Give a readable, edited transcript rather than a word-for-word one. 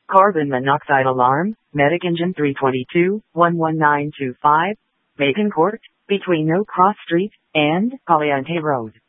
Carbon monoxide alarm, Medic Engine 322, 11925, Macon Court, between No Cross Street and Caliente Road.